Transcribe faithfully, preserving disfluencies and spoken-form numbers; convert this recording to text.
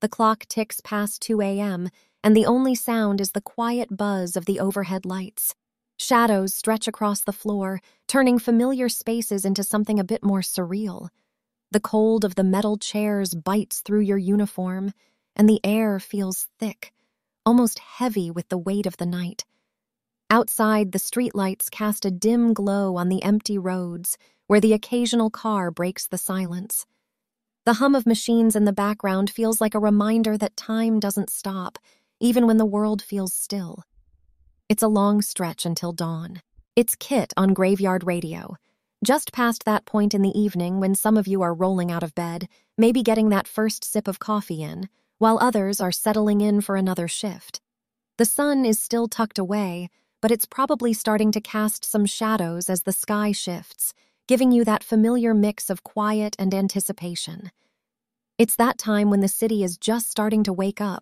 The clock ticks past two a m, and the only sound is the quiet buzz of the overhead lights. Shadows stretch across the floor, turning familiar spaces into something a bit more surreal. The cold of the metal chairs bites through your uniform, and the air feels thick, almost heavy with the weight of the night. Outside, the streetlights cast a dim glow on the empty roads, where the occasional car breaks the silence. The hum of machines in the background feels like a reminder that time doesn't stop, even when the world feels still. It's a long stretch until dawn. It's Kit on Graveyard Radio. Just past that point in the evening when some of you are rolling out of bed, maybe getting that first sip of coffee in, while others are settling in for another shift. The sun is still tucked away, but it's probably starting to cast some shadows as the sky shifts, giving you that familiar mix of quiet and anticipation. It's that time when the city is just starting to wake up,